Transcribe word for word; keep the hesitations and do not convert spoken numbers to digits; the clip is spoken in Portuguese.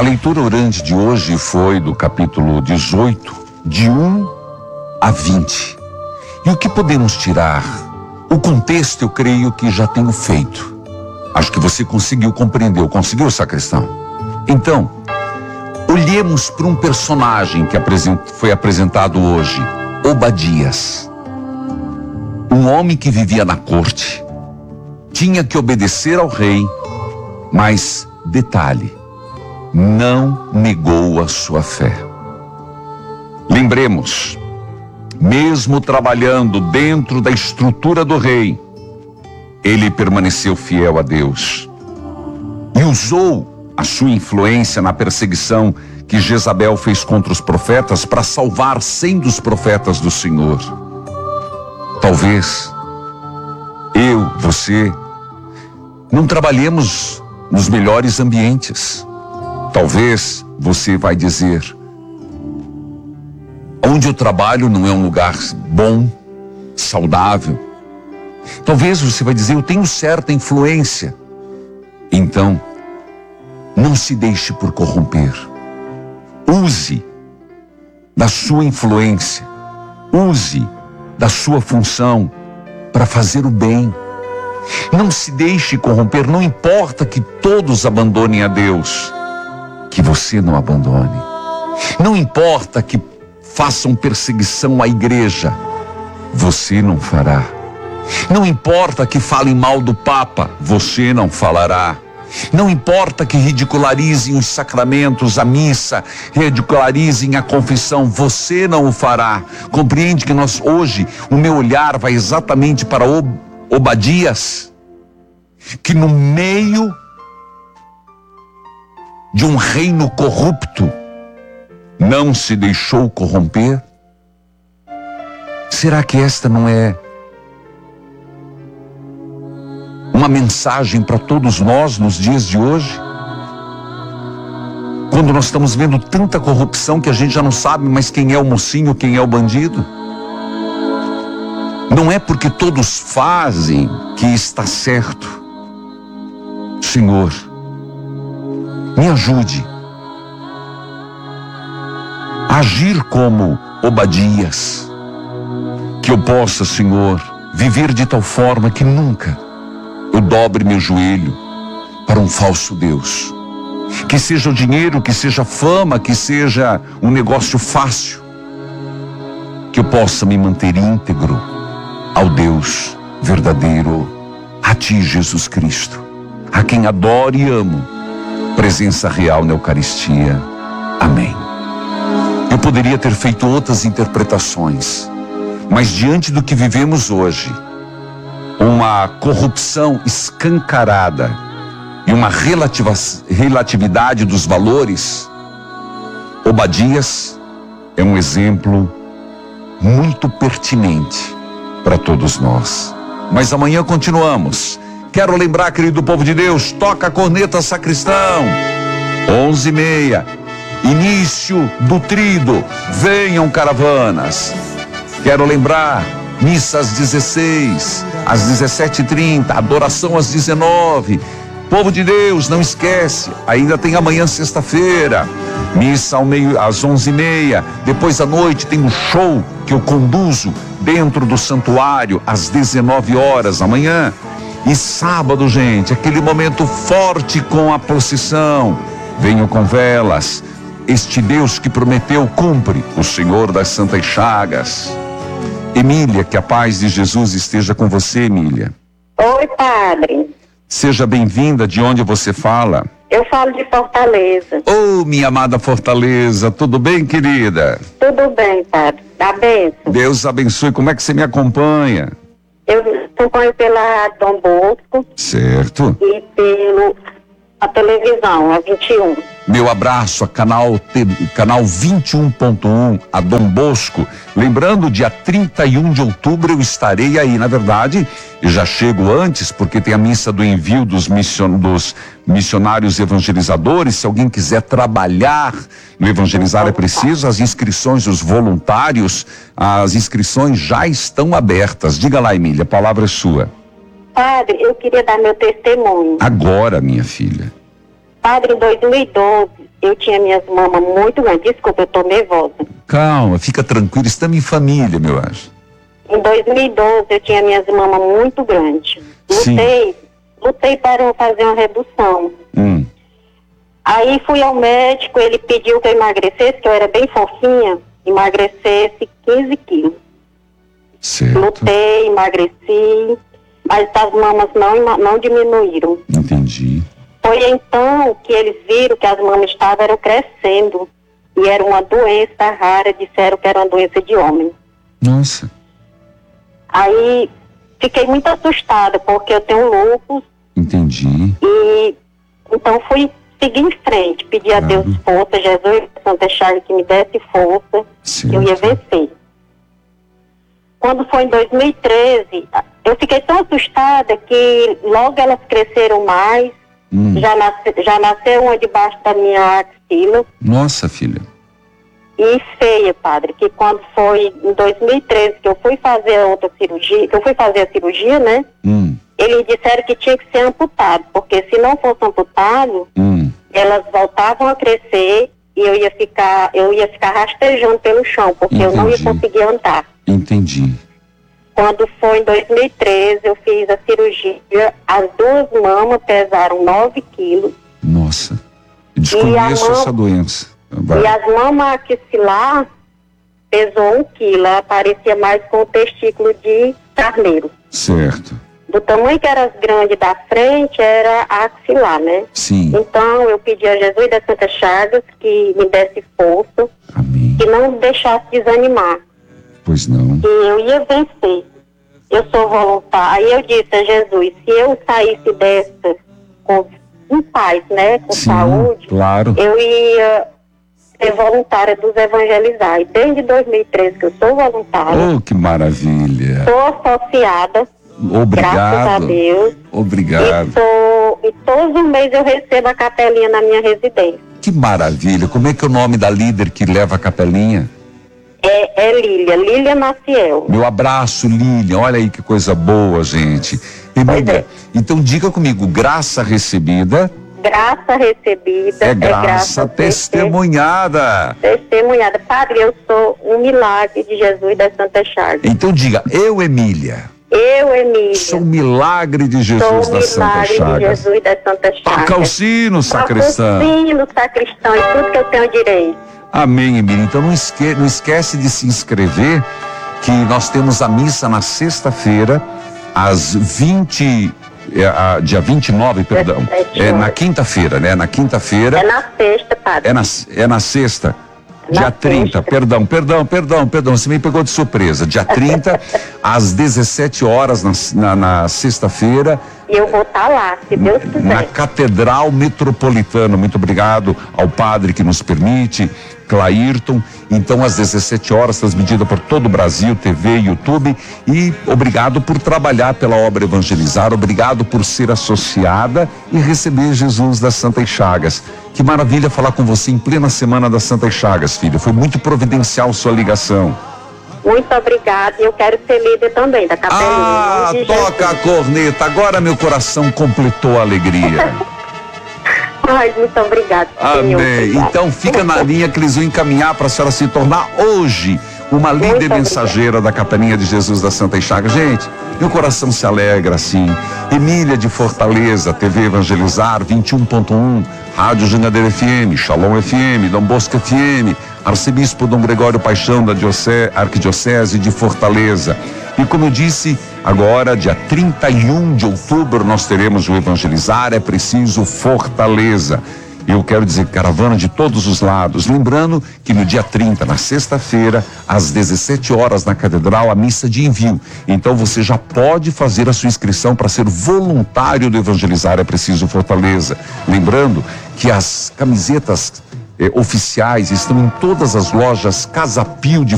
leitura orante de hoje foi do capítulo dezoito, de um a vinte. E o que podemos tirar? O contexto eu creio que já tenho feito. Acho que você conseguiu compreender, conseguiu, sacristão? Então, olhemos para um personagem que foi apresentado hoje, Obadias. Um homem que vivia na corte, tinha que obedecer ao rei, mas, detalhe, não negou a sua fé. Lembremos, mesmo trabalhando dentro da estrutura do rei, ele permaneceu fiel a Deus e usou a sua influência na perseguição que Jezabel fez contra os profetas para salvar cem dos profetas do Senhor. Talvez eu, você, não trabalhemos nos melhores ambientes. Talvez você vai dizer: onde eu trabalho não é um lugar bom, saudável. Talvez você vai dizer: eu tenho certa influência. Então, não se deixe por corromper. Use da sua influência, use da sua função para fazer o bem. Não se deixe corromper, não importa que todos abandonem a Deus, que você não abandone. Não importa que façam perseguição à igreja, você não fará. Não importa que falem mal do Papa, você não falará. Não importa que ridicularizem os sacramentos, a missa, ridicularizem a confissão, você não o fará. Compreende que nós hoje, o meu olhar vai exatamente para Obadias, que no meio de um reino corrupto, não se deixou corromper? Será que esta não é uma mensagem para todos nós nos dias de hoje? Quando nós estamos vendo tanta corrupção que a gente já não sabe mais quem é o mocinho, quem é o bandido. Não é porque todos fazem que está certo. Senhor, me ajude a agir como Obadias, que eu possa, Senhor, viver de tal forma que nunca eu dobre meu joelho para um falso Deus. Que seja o dinheiro, que seja a fama, que seja um negócio fácil, que eu possa me manter íntegro ao Deus verdadeiro, a Ti, Jesus Cristo, a quem adoro e amo, presença real na Eucaristia. Amém. Eu poderia ter feito outras interpretações, mas diante do que vivemos hoje, uma corrupção escancarada e uma relativa, relatividade dos valores, Obadias é um exemplo muito pertinente para todos nós. Mas amanhã continuamos. Quero lembrar, querido povo de Deus, toca a corneta, sacristão. Onze e meia, início do trido, venham caravanas. Quero lembrar, missa às dezesseis, às dezessete e trinta, adoração às dezenove. Povo de Deus, não esquece, ainda tem amanhã, sexta-feira, missa ao meio, às onze e meia. Depois à noite tem um show que eu conduzo dentro do santuário às dezenove horas amanhã. E sábado, gente, aquele momento forte com a procissão. Venham com velas. Este Deus que prometeu cumpre, o Senhor das Santas Chagas. Emília, que a paz de Jesus esteja com você, Emília. Oi, padre. Seja bem-vinda. De onde você fala? Eu falo de Fortaleza. Oh, minha amada Fortaleza, tudo bem, querida? Tudo bem, padre. Dá bênção. Deus abençoe. Como é que você me acompanha? Eu acompanho pela Dom Bosco. Certo. E pelo a televisão, a vinte e um. Meu abraço a canal, canal vinte e um ponto um, a Dom Bosco. Lembrando, dia trinta e um de outubro eu estarei aí. Na verdade, eu já chego antes, porque tem a missa do envio dos, mission, dos missionários evangelizadores. Se alguém quiser trabalhar no evangelizar é preciso, as inscrições dos voluntários, as inscrições já estão abertas. Diga lá, Emília, a palavra é sua. Padre, eu queria dar meu testemunho. Agora, minha filha. Padre, em dois mil e doze, eu tinha minhas mamas muito grandes. Desculpa, eu tô nervosa. Calma, fica tranquilo, estamos em família, meu anjo. Em dois mil e doze, eu tinha minhas mamas muito grandes. Sim. Lutei, lutei para fazer uma redução. Hum. Aí fui ao médico, ele pediu que eu emagrecesse, que eu era bem fofinha, emagrecesse quinze quilos. Certo. Lutei, emagreci, mas as mamas não, não diminuíram. Entendi. Foi então que eles viram que as mamas estavam eram crescendo e era uma doença rara, disseram que era uma doença de homem. Nossa. Aí fiquei muito assustada, porque eu tenho lúpus. Entendi. E então fui seguir em frente, pedir a Claro. Deus força, Jesus, Santa Chagas, que me desse força, Certo. que eu ia vencer. Quando foi em dois mil e treze, eu fiquei tão assustada que logo elas cresceram mais, Hum. já, nasce, já nasceu uma debaixo da minha axila, Nossa, filha. e feia, padre, que quando foi em dois mil e treze que eu fui fazer a outra cirurgia, que eu fui fazer a cirurgia, né? Hum. Eles disseram que tinha que ser amputado, porque se não fosse amputado, Hum. elas voltavam a crescer e eu ia ficar, eu ia ficar rastejando pelo chão, porque eu não ia Entendi. conseguir andar. Entendi. Quando foi em dois mil e treze, eu fiz a cirurgia, as duas mamas pesaram nove quilos, Nossa. Eu E a desconheço mão- essa doença. Vai. e as mamas axilar pesou um quilo, ela parecia mais com o testículo de carneiro. Certo. Do tamanho que era as grandes da frente, era a axilar, né? Sim. Então, eu pedi a Jesus da Santa Chagas que me desse força, Amém. que não me deixasse desanimar, Pois não. que eu ia vencer. Eu sou voluntária. Aí eu disse a Jesus, se eu saísse dessa com, em paz, né, com Sim, saúde, claro. eu ia ser voluntária dos evangelizar. E desde dois mil e treze que eu sou voluntária, Oh, que maravilha. sou associada, graças a Obrigado. Deus, Obrigado. e, sou, e todos os meses eu recebo a capelinha na minha residência. Que maravilha. Como é que é o nome da líder que leva a capelinha? É, é Lília, Lília Maciel. Meu abraço, Lilian. Olha aí que coisa boa, gente. Emília, é. então diga comigo, graça recebida Graça recebida é graça testemunhada. testemunhada. Padre, eu sou um milagre de Jesus da Santa Chagas. Então diga, eu, Emília, Eu, Emília, sou um milagre de sou Jesus um da Santa milagre de Chagas. Jesus da Santa Toca o Chagas. sino, sacristã. Sino, sacristão e tudo que eu tenho direito. Amém, Emília. Então não, esque, não esquece de se inscrever, que nós temos a missa na sexta-feira, às vinte, é, a, dia vinte e nove, perdão. dezessete É na horas. quinta-feira, né? Na quinta-feira. É na sexta, Padre. É na, é na sexta. Na Dia trinta, sexta. perdão, perdão, perdão, perdão, você me pegou de surpresa. Dia trinta, às dezessete horas, na, na, na sexta-feira, E eu vou estar lá, se Deus quiser. na Catedral Metropolitana. Muito obrigado ao padre que nos permite, Clairton. Então, às dezessete horas, transmitida por todo o Brasil, T V, YouTube. E obrigado por trabalhar pela obra Evangelizar, obrigado por ser associada e receber Jesus das Santas Chagas. Que maravilha falar com você em plena semana das Santas Chagas, filha. Foi muito providencial sua ligação. Muito obrigada. E eu quero ser líder também da capelinha. Ah, Em nome de toca a Jesus. corneta. Agora meu coração completou a alegria. Ai, muito obrigada. Senhor. Amém. Obrigada. Então fica na linha que eles vão encaminhar para a senhora se tornar hoje uma líder obrigada. mensageira da Capelinha de Jesus da Santa Chagas. Gente, meu coração se alegra assim. Emília de Fortaleza, T V Evangelizar vinte e um ponto um, Rádio Jangadeira F M, Shalom F M, Dom Bosco F M, Arcebispo Dom Gregório Paixão da Diocese, Arquidiocese de Fortaleza. E como eu disse, agora, dia trinta e um de outubro, nós teremos o Evangelizar, é preciso Fortaleza. Eu quero dizer, caravana de todos os lados. Lembrando que no dia trinta, na sexta-feira, às dezessete horas, na Catedral, a missa de envio. Então você já pode fazer a sua inscrição para ser voluntário do Evangelizar, é preciso Fortaleza. Lembrando que as camisetas eh, oficiais estão em todas as lojas Casa Pio de